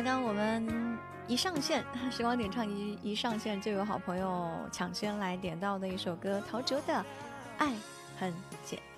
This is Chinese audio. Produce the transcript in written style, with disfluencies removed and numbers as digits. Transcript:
刚刚我们一上线，时光点唱一上线，就有好朋友抢先来点到的一首歌，陶喆的《爱很简